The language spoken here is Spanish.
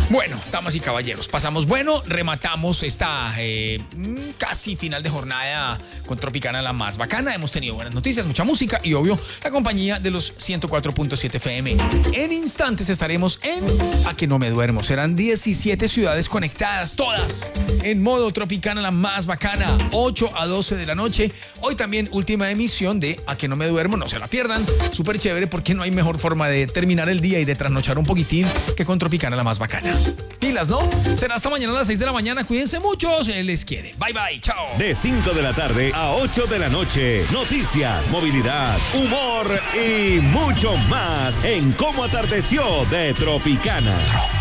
Bueno, damas y caballeros, pasamos bueno, rematamos esta casi final de jornada con Tropicana, la más bacana. Hemos tenido buenas noticias, mucha música y obvio la compañía de los 104.7 FM. En instantes estaremos en A que no me duermo. Serán 17 ciudades conectadas, todas en modo Tropicana, la más bacana, 8 a 12 de la noche. Hoy también última emisión de A que no me duermo, no se la pierdan. Súper chévere porque no hay mejor forma de terminar el día y de trasnochar un poquitín que con Tropicana, la más bacana. Pilas, ¿no? Será hasta mañana a las 6 de la mañana. Cuídense mucho, se les quiere. Bye, bye, chao. De 5 de la tarde a 8 de la noche. Noticias, movilidad, humor y mucho más en Cómo Atardeció de Tropicana.